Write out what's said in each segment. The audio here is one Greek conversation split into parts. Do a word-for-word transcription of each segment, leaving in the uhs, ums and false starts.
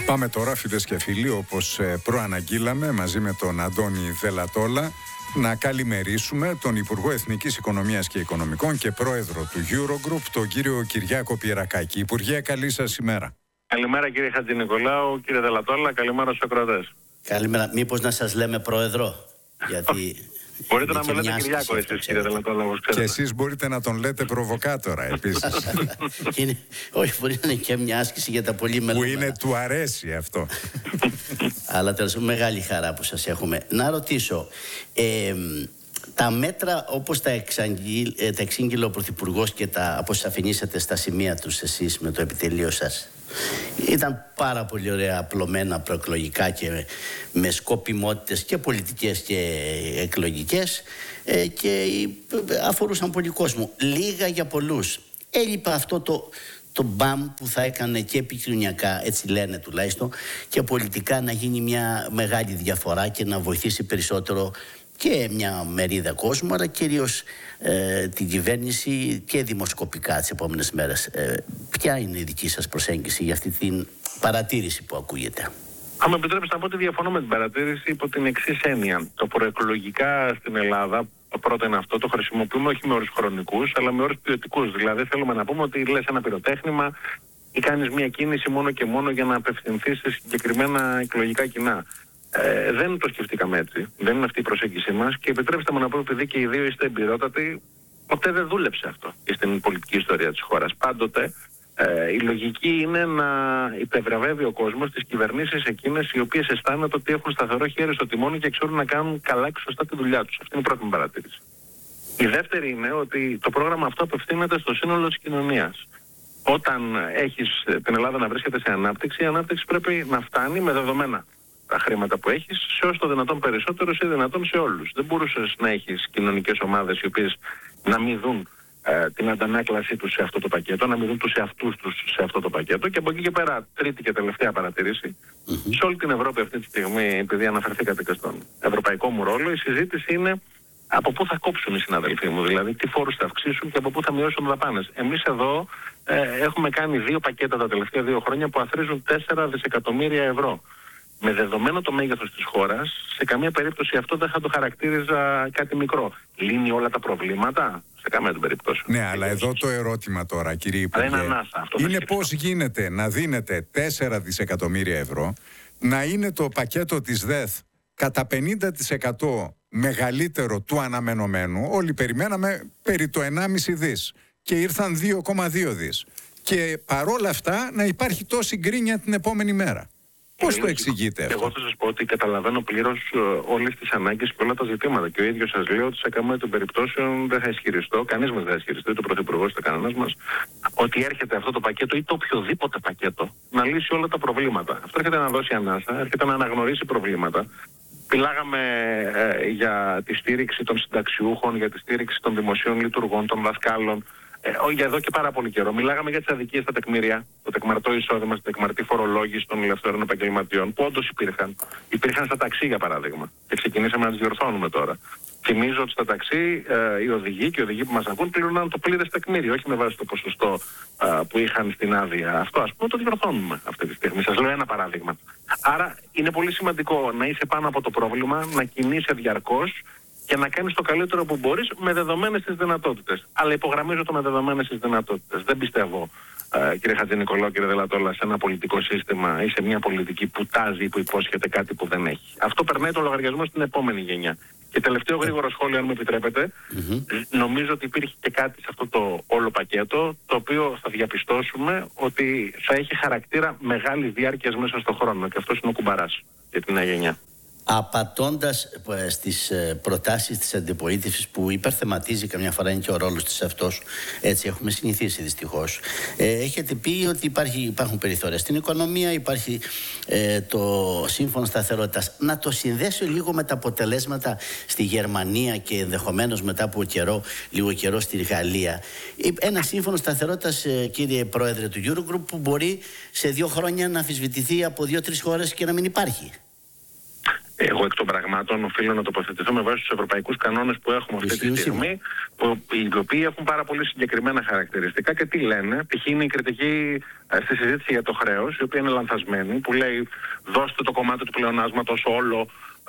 Πάμε τώρα, φίλες και φίλοι, όπως προαναγγείλαμε μαζί με τον Αντώνη Δελατόλα, να καλημερίσουμε τον Υπουργό Εθνικής Οικονομίας και Οικονομικών και Πρόεδρο του Eurogroup, τον κύριο Κυριάκο Πιερακάκη. Υπουργέ, καλή σας ημέρα. Καλημέρα κύριε Χατζηνικολάου, κύριε Δελατόλα, καλημέρα στους ακροατές. Καλημέρα. Μήπως να σας λέμε Πρόεδρο, γιατί... Μπορείτε να με λέτε Κυριάκο εσείς, κύριε Δελατόλα, όπως ξέρετε. Και εσείς μπορείτε να τον λέτε προβοκάτορα επίσης. είναι, όχι, μπορεί να είναι και μια άσκηση για τα πολύ μελωμένα. Που είναι, του αρέσει αυτό. Αλλά τέλος, μεγάλη χαρά που σας έχουμε. Να ρωτήσω, ε, τα μέτρα όπως τα, εξαγγείλ, τα εξήγηλε ο Πρωθυπουργός και τα αποσαφηνίσατε στα σημεία τους εσείς με το επιτελείο σας, ήταν πάρα πολύ ωραία, απλωμένα, προεκλογικά και με, με σκοπιμότητες και πολιτικές και εκλογικές, ε, και αφορούσαν πολύ κόσμο. Λίγα για πολλούς. Έλειπε αυτό το, το μπαμ που θα έκανε και επικοινωνιακά, έτσι λένε τουλάχιστον, και πολιτικά να γίνει μια μεγάλη διαφορά και να βοηθήσει περισσότερο και μια μερίδα κόσμου, αλλά κυρίως ε, την κυβέρνηση και δημοσκοπικά τις επόμενες μέρες. Ε, ποια είναι η δική σας προσέγγιση για αυτή την παρατήρηση που ακούγεται? Αν με επιτρέψετε να πω ότι διαφωνώ με την παρατήρηση υπό την εξής έννοια. Το προεκλογικά στην Ελλάδα, το πρώτο είναι αυτό, το χρησιμοποιούμε όχι με όρους χρονικούς, αλλά με όρους ποιοτικούς. Δηλαδή θέλουμε να πούμε ότι λες ένα πυροτέχνημα ή κάνεις μια κίνηση μόνο και μόνο για να απευθυνθείς σε συγκεκριμένα εκλογικά κοινά. Ε, δεν το σκεφτήκαμε έτσι. Δεν είναι αυτή η προσέγγιση μας και επιτρέψτε μου να πω, επειδή και οι δύο είστε εμπειρότατοι, ποτέ δεν δούλεψε αυτό στην πολιτική ιστορία της χώρας. Πάντοτε ε, η λογική είναι να υπευραβεύει ο κόσμος τις κυβερνήσεις εκείνες οι οποίες αισθάνονται ότι έχουν σταθερό χέρι στο τιμόνι και ξέρουν να κάνουν καλά και σωστά τη δουλειά τους. Αυτή είναι η πρώτη μου παρατήρηση. Η δεύτερη είναι ότι το πρόγραμμα αυτό απευθύνεται στο σύνολο της κοινωνίας. Όταν έχεις την Ελλάδα να βρίσκεται σε ανάπτυξη, η ανάπτυξη πρέπει να φτάνει με δεδομένα τα χρήματα που έχεις σε όσο το δυνατόν περισσότερους ή δυνατόν σε όλους. Δεν μπορούσες να έχεις κοινωνικές ομάδες οι οποίες να μην δουν ε, την αντανάκλασή τους σε αυτό το πακέτο, να μην δουν τους εαυτούς τους σε αυτό το πακέτο. Και από εκεί και πέρα, τρίτη και τελευταία παρατήρηση, mm-hmm. σε όλη την Ευρώπη αυτή τη στιγμή, επειδή αναφερθήκατε και στον ευρωπαϊκό μου ρόλο, η συζήτηση είναι από πού θα κόψουν οι συναδελφοί μου, δηλαδή τι φόρους θα αυξήσουν και από πού θα μειώσουν δαπάνες. Εμείς εδώ ε, έχουμε κάνει δύο πακέτα τα τελευταία δύο χρόνια που αθροίζουν τέσσερα δισεκατομμύρια ευρώ. Με δεδομένο το μέγεθος της χώρας, σε καμία περίπτωση αυτό δεν θα το χαρακτήριζα κάτι μικρό. Λύνει όλα τα προβλήματα? Σε καμία την περίπτωση. Ναι, αλλά εδώ το ερώτημα τώρα, κύριε Υπουργέ, είναι, ανάσα, αυτό είναι πώς γίνεται να δίνετε τέσσερα δισεκατομμύρια ευρώ, να είναι το πακέτο της ΔΕΘ κατά πενήντα τοις εκατό μεγαλύτερο του αναμενωμένου. Όλοι περιμέναμε περί το ενάμιση δις και ήρθαν δύο κόμμα δύο δις. Και παρόλα αυτά να υπάρχει τόση γκρίνια την επόμενη μέρα. Πώς το εξηγείτε αυτό? Εγώ θα σας πω ότι καταλαβαίνω πλήρως uh, όλες τις ανάγκες και όλα τα ζητήματα. Και ο ίδιος σας λέω ότι σε καμία των περιπτώσεων δεν θα ισχυριστώ, κανείς μας δεν θα ισχυριστεί, ούτε ο Πρωθυπουργός ούτε κανένας μας, ότι έρχεται αυτό το πακέτο ή το οποιοδήποτε πακέτο να λύσει όλα τα προβλήματα. Αυτό έρχεται να δώσει ανάσα, έρχεται να αναγνωρίσει προβλήματα. Μιλάγαμε ε, για τη στήριξη των συνταξιούχων, για τη στήριξη των δημοσίων λειτουργών, των δασκάλων. Ε, για εδώ και πάρα πολύ καιρό. Μιλάγαμε για τις αδικίες στα τεκμήρια, το τεκμαρτό εισόδημα, στην τεκμαρτή φορολόγηση των ελευθερών επαγγελματιών, που όντως υπήρχαν. Υπήρχαν στα ταξί, για παράδειγμα. Και ξεκινήσαμε να τις διορθώνουμε τώρα. Θυμίζω ότι στα ταξί ε, οι οδηγοί και οι οδηγοί που μας ακούν πλήρωναν το πλήρες τεκμήριο, όχι με βάση το ποσοστό ε, που είχαν στην άδεια. Αυτό, ας πούμε, το διορθώνουμε αυτή τη στιγμή. Σας λέω ένα παράδειγμα. Άρα είναι πολύ σημαντικό να είσαι πάνω από το πρόβλημα, να κινείσαι διαρκώς και να κάνεις το καλύτερο που μπορείς με δεδομένες τις δυνατότητες. Αλλά υπογραμμίζω το με δεδομένες τις δυνατότητες. Δεν πιστεύω, ε, κύριε Χατζηνικολάου, κύριε Δελατόλα, σε ένα πολιτικό σύστημα ή σε μια πολιτική που τάζει ή που υπόσχεται κάτι που δεν έχει. Αυτό περνάει το λογαριασμό στην επόμενη γενιά. Και τελευταίο γρήγορο σχόλιο, αν μου επιτρέπετε, mm-hmm. νομίζω ότι υπήρχε και κάτι σε αυτό το όλο πακέτο, το οποίο θα διαπιστώσουμε ότι θα έχει χαρακτήρα μεγάλη διάρκεια μέσα στον χρόνο. Και αυτός είναι ο κουμπαράς για την νέα γενιά. Απατώντας στις προτάσεις της αντιπολίτευσης που υπερθεματίζει καμιά φορά, είναι και ο ρόλος της αυτός, έτσι έχουμε συνηθίσει δυστυχώς, ε, έχετε πει ότι υπάρχει, υπάρχουν περιθώρια στην οικονομία, υπάρχει ε, το σύμφωνο σταθερότητας. Να το συνδέσω λίγο με τα αποτελέσματα στη Γερμανία και ενδεχομένως μετά από καιρό, λίγο καιρό στη Γαλλία. Ένα σύμφωνο σταθερότητας, ε, κύριε Πρόεδρε του Eurogroup, που μπορεί σε δύο χρόνια να αμφισβητηθεί από δύο-τρεις χώρες και να μην υπάρχει. Εγώ εκ των πραγμάτων οφείλω να τοποθετηθώ με βάση τους ευρωπαϊκούς κανόνες που έχουμε αυτή τη στιγμή, που, οι οποίοι έχουν πάρα πολύ συγκεκριμένα χαρακτηριστικά και τι λένε. Π.χ. είναι η κριτική στη συζήτηση για το χρέος, η οποία είναι λανθασμένη, που λέει δώστε το κομμάτι του πλεονάσματος όλο.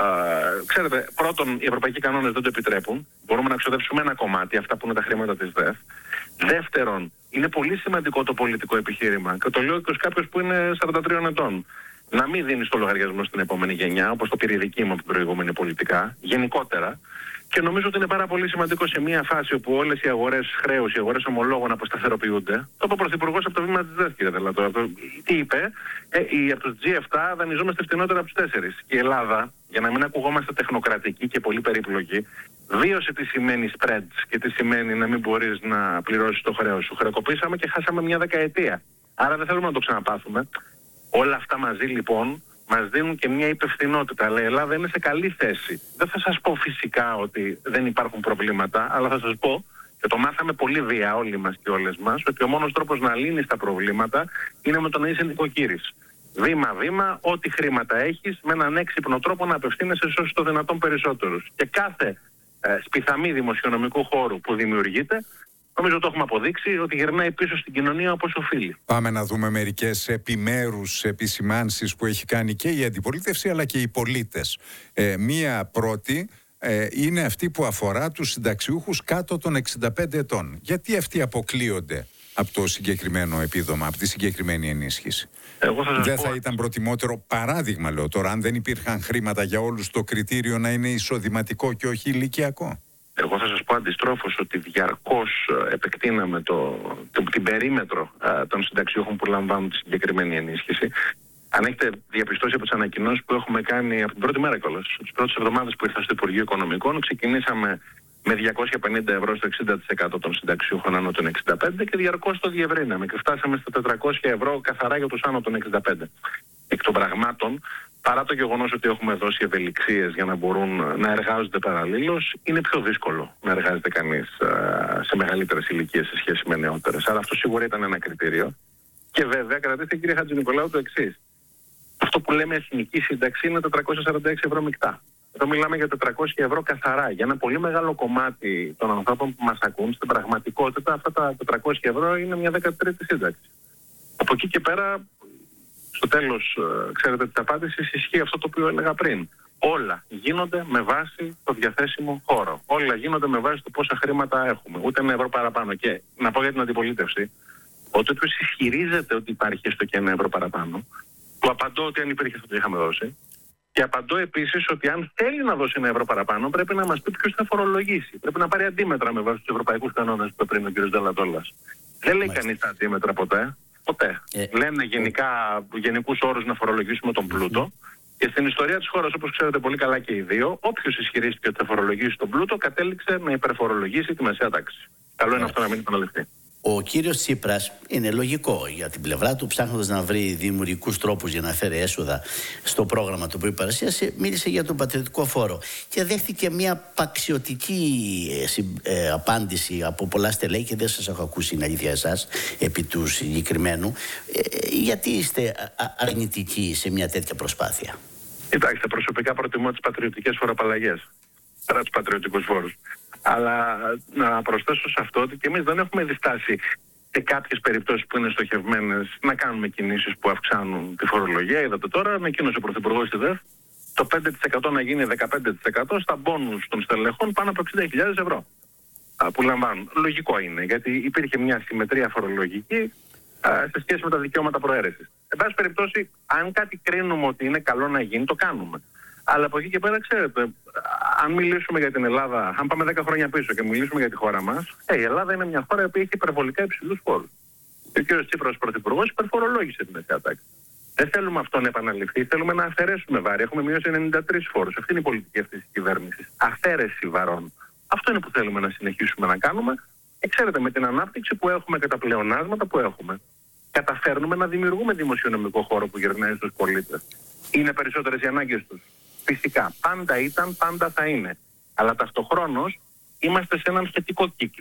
Uh, ξέρετε, πρώτον, οι ευρωπαϊκοί κανόνες δεν το επιτρέπουν. Μπορούμε να ξοδέψουμε ένα κομμάτι, αυτά που είναι τα χρήματα της ΔΕΘ. Δεύτερον, είναι πολύ σημαντικό το πολιτικό επιχείρημα. Και το λέω και ως κάποιος που είναι σαράντα τριών ετών. Να μην δίνει το λογαριασμό στην επόμενη γενιά, όπως το πήρε η δική μου από την προηγούμενη πολιτικά, γενικότερα. Και νομίζω ότι είναι πάρα πολύ σημαντικό σε μια φάση όπου όλες οι αγορές χρέους, οι αγορές ομολόγων αποσταθεροποιούνται. Το είπε ο Πρωθυπουργός από το βήμα της ΔΕΘ, κύριε Δελατό. Τι είπε, ε, οι, από τους τζι επτά δανειζόμαστε φτηνότερα από τους τέσσερις. Και η Ελλάδα, για να μην ακουγόμαστε τεχνοκρατικοί και πολύ περίπλοκοι, βίωσε τι σημαίνει spreads και τι σημαίνει να μην μπορείς να πληρώσεις το χρέος σου. Χρεοκοπήσαμε και χάσαμε μια δεκαετία. Άρα δεν θέλουμε να το ξαναπάθουμε. Όλα αυτά μαζί λοιπόν μας δίνουν και μια υπευθυνότητα. Αλλά η Ελλάδα είναι σε καλή θέση. Δεν θα σας πω φυσικά ότι δεν υπάρχουν προβλήματα, αλλά θα σας πω, και το μάθαμε πολύ βία όλοι μας και όλες μας, ότι ο μόνος τρόπος να λύνεις τα προβλήματα είναι με το να είσαι νοικοκύρης. Βήμα-βήμα, ό,τι χρήματα έχεις, με έναν έξυπνο τρόπο να απευθύνεσαι σε όσο το δυνατόν περισσότερους. Και κάθε ε, σπιθαμή δημοσιονομικού χώρου που δημιουργείται, νομίζω το έχουμε αποδείξει ότι γυρνάει πίσω στην κοινωνία όπως οφείλει. Πάμε να δούμε μερικές επιμέρους επισημάνσεις που έχει κάνει και η αντιπολίτευση αλλά και οι πολίτες. Ε, μία πρώτη ε, είναι αυτή που αφορά τους συνταξιούχους κάτω των εξήντα πέντε ετών. Γιατί αυτοί αποκλείονται από το συγκεκριμένο επίδομα, από τη συγκεκριμένη ενίσχυση? Εγώ θα δεν πω... θα ήταν προτιμότερο, παράδειγμα λέω τώρα, αν δεν υπήρχαν χρήματα για όλους, το κριτήριο να είναι εισοδηματικό και όχι ηλικιακό? Εγώ θα σας πω αντιστρόφως ότι διαρκώς επεκτείναμε το, το, την περίμετρο α, των συνταξιούχων που λαμβάνουν τη συγκεκριμένη ενίσχυση. Αν έχετε διαπιστώσει από τις ανακοινώσεις που έχουμε κάνει από την πρώτη μέρα κιόλας, τις πρώτες εβδομάδες που ήρθα στο Υπουργείο Οικονομικών, ξεκινήσαμε με διακόσια πενήντα ευρώ στο εξήντα τοις εκατό των συνταξιούχων άνω των εξήντα πέντε και διαρκώς το διευρύναμε και φτάσαμε στα τετρακόσια ευρώ καθαρά για τους άνω των εξήντα πέντε. Εκ των πραγμάτων, παρά το γεγονός ότι έχουμε δώσει ευελιξίες για να μπορούν να εργάζονται παραλλήλως, είναι πιο δύσκολο να εργάζεται κανείς α, σε μεγαλύτερες ηλικίες σε σχέση με νεότερες. Άρα αυτό σίγουρα ήταν ένα κριτήριο. Και βέβαια, κρατήστε κύριε Χατζηνικολάου το εξής. Αυτό που λέμε εθνική σύνταξη είναι τετρακόσια σαράντα έξι ευρώ μεικτά. Εδώ μιλάμε για τετρακόσια ευρώ καθαρά. Για ένα πολύ μεγάλο κομμάτι των ανθρώπων που μας ακούν, στην πραγματικότητα αυτά τα τετρακόσια ευρώ είναι μια δεκατρίτη σύνταξη. Από εκεί και πέρα, στο τέλος, ξέρετε, της απάντησης ισχύει αυτό το οποίο έλεγα πριν. Όλα γίνονται με βάση το διαθέσιμο χώρο. Όλα γίνονται με βάση το πόσα χρήματα έχουμε. Ούτε ένα ευρώ παραπάνω. Και να πω για την αντιπολίτευση, ότι όποιος ισχυρίζεται ότι υπάρχει έστω και ένα ευρώ παραπάνω, του απαντώ ότι αν υπήρχε αυτό το είχαμε δώσει. Και απαντώ επίσης ότι αν θέλει να δώσει ένα ευρώ παραπάνω, πρέπει να μας πει ποιος θα φορολογήσει. Πρέπει να πάρει αντίμετρα με βάση τους ευρωπαϊκούς κανόνες που είπε πριν ο κ. Δελατόλας. Δεν λέει κανείς τα αντίμετρα ποτέ. Ποτέ. Ε, Λένε γενικά, γενικούς όρους να φορολογήσουμε τον πλούτο. Mm-hmm. Και στην ιστορία της χώρας, όπως ξέρετε πολύ καλά και οι δύο, όποιος ισχυρίστηκε ότι θα φορολογήσει τον πλούτο, κατέληξε να υπερφορολογήσει τη μεσαία τάξη. Καλό είναι αυτό να μην επαναληφθεί. Ο κύριος Τσίπρας, είναι λογικό για την πλευρά του, ψάχνοντας να βρει δημιουργικούς τρόπους για να φέρει έσοδα στο πρόγραμμα του που παρουσίασε, μίλησε για τον πατριωτικό φόρο και δέχτηκε μια παξιωτική ε, ε, απάντηση από πολλά στελέχη και δεν σας έχω ακούσει την αλήθεια εσάς επί του συγκεκριμένου. Ε, γιατί είστε αρνητικοί σε μια τέτοια προσπάθεια? Κοιτάξτε, προσωπικά προτιμώ τις πατριωτικές φοροαπαλλαγές παρά τους πατριωτικούς φόρους. Αλλά να προσθέσω σε αυτό ότι και εμείς δεν έχουμε διστάσει σε κάποιες περιπτώσεις που είναι στοχευμένες να κάνουμε κινήσεις που αυξάνουν τη φορολογία. Είδατε τώρα, ανακοίνωσε ο Πρωθυπουργός στη ΔΕΘ το πέντε τοις εκατό να γίνει δεκαπέντε τοις εκατό στα μπόνους των στελεχών πάνω από εξήντα χιλιάδες ευρώ που λαμβάνουν. Λογικό είναι, γιατί υπήρχε μια συμμετρία φορολογική σε σχέση με τα δικαιώματα προαίρεσης. Εν πάση περιπτώσει, αν κάτι κρίνουμε ότι είναι καλό να γίνει, το κάνουμε. Αλλά από εκεί και πέρα, ξέρετε, αν μιλήσουμε για την Ελλάδα, αν πάμε δέκα χρόνια πίσω και μιλήσουμε για τη χώρα μας, ε, η Ελλάδα είναι μια χώρα που έχει υπερβολικά υψηλούς φόρους. Και ο κ. Τσίπρας, πρωθυπουργός, υπερφορολόγησε την μεσαία τάξη. Δεν θέλουμε αυτό να επαναληφθεί, θέλουμε να αφαιρέσουμε βάρη. Έχουμε μειώσει ενενήντα τρεις φόρους. Αυτή είναι η πολιτική αυτής της κυβέρνησης. Αφαίρεση βαρών. Αυτό είναι που θέλουμε να συνεχίσουμε να κάνουμε. Και ξέρετε, με την ανάπτυξη που έχουμε και τα πλεονάσματα που έχουμε, καταφέρνουμε να δημιουργούμε δημοσιονομικό χώρο που γυρνάει στους πολίτες. Είναι περισσότερες οι ανάγκες τους? Φυσικά. Πάντα ήταν, πάντα θα είναι. Αλλά ταυτοχρόνως είμαστε σε έναν θετικό κύκλο.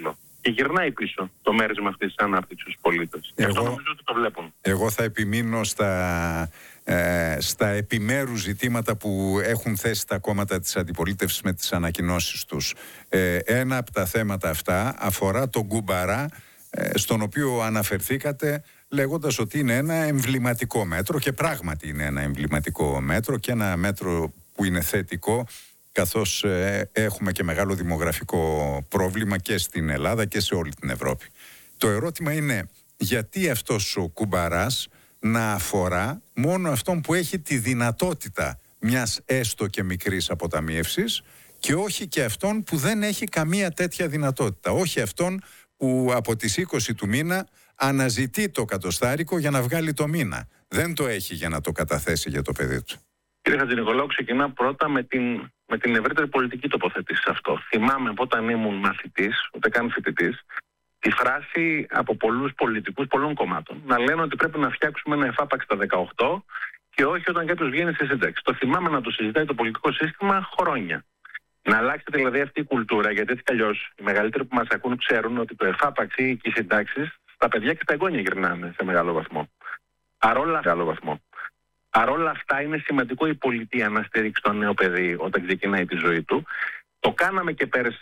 και γυρνάει πίσω το μέρισμα αυτής της ανάπτυξης στους πολίτες. Και αυτό νομίζω ότι το βλέπουν. Εγώ θα επιμείνω στα, ε, στα επιμέρους ζητήματα που έχουν θέσει τα κόμματα της αντιπολίτευσης με τις ανακοινώσεις τους. Ε, ένα από τα θέματα αυτά αφορά τον Κουμπαρά, ε, στον οποίο αναφερθήκατε λέγοντας ότι είναι ένα εμβληματικό μέτρο, και πράγματι είναι ένα εμβληματικό μέτρο και ένα μέτρο που είναι θετικό, καθώς ε, έχουμε και μεγάλο δημογραφικό πρόβλημα και στην Ελλάδα και σε όλη την Ευρώπη. Το ερώτημα είναι γιατί αυτός ο Κουμπαράς να αφορά μόνο αυτόν που έχει τη δυνατότητα μιας έστω και μικρής αποταμίευσης και όχι και αυτόν που δεν έχει καμία τέτοια δυνατότητα. Όχι αυτόν που από τις είκοσι του μήνα αναζητεί το κατοστάρικο για να βγάλει το μήνα. Δεν το έχει για να το καταθέσει για το παιδί του. Κύριε Χατζηνικολάου, ξεκινά πρώτα με την, με την ευρύτερη πολιτική τοποθέτηση σε αυτό. Θυμάμαι από όταν ήμουν μαθητής, ούτε καν φοιτητής, τη φράση από πολλούς πολιτικούς πολλών κομμάτων να λένε ότι πρέπει να φτιάξουμε ένα εφάπαξ στα δεκαοκτώ και όχι όταν κάποιος βγαίνει στη σύνταξη. Το θυμάμαι να το συζητάει το πολιτικό σύστημα χρόνια. Να αλλάξετε δηλαδή αυτή η κουλτούρα, γιατί έτσι κι αλλιώς οι μεγαλύτεροι που μας ακούν ξέρουν ότι το εφάπαξ ή οι συντάξεις στα παιδιά και στα εγγόνια γυρνάνε σε μεγάλο βαθμό. Παρόλα, μεγάλο βαθμό. Παρόλα αυτά είναι σημαντικό η πολιτεία να στηρίξει το νέο παιδί όταν ξεκινάει τη ζωή του. Το κάναμε και πέρσι.